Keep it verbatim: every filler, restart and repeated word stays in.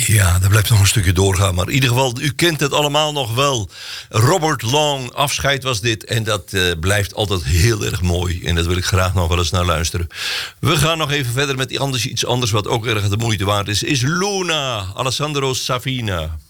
Ja, dat blijft nog een stukje doorgaan. Maar in ieder geval, u kent het allemaal nog wel. Robert Long, Afscheid was dit. En dat uh, blijft altijd heel erg mooi. En dat wil ik graag nog wel eens naar luisteren. We gaan nog even verder met anders, iets anders wat ook erg de moeite waard is. Is Luna, Alessandro Safina.